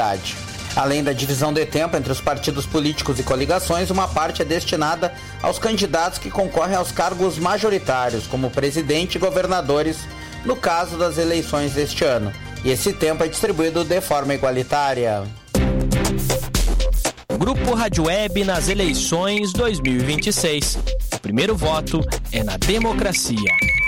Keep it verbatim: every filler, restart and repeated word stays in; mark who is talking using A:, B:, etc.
A: unidade. Além da divisão de tempo entre os partidos políticos e coligações, uma parte é destinada aos candidatos que concorrem aos cargos majoritários, como presidente e governadores, no caso das eleições deste ano. E esse tempo é distribuído de forma igualitária.
B: Grupo Rádio Web nas eleições dois mil e vinte e seis. O primeiro voto é na democracia.